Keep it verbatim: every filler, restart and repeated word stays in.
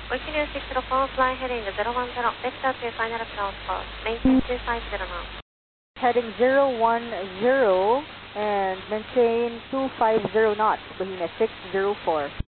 Wicked six zero four, fly heading zero one zero, vector to final approach course, maintain two five zero now. Heading zero one zero and maintain two five zero knots, Bahena six zero four.